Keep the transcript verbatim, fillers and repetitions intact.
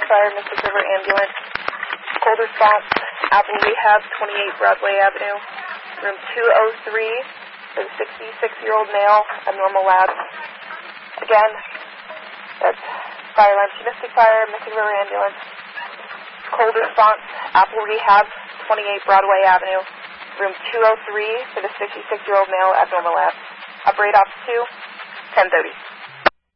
Fire, Mystic River Ambulance. Cold response, Apple Rehab, twenty-eight Broadway Avenue, room two oh three for the sixty-six-year-old male, abnormal labs. Again, that's Fire Line to Mystic Fire, Mystic River Ambulance. Cold response, Apple Rehab, twenty-eight Broadway Avenue, room two oh three for the sixty-six-year-old male, abnormal labs. Operate off two, ten thirty.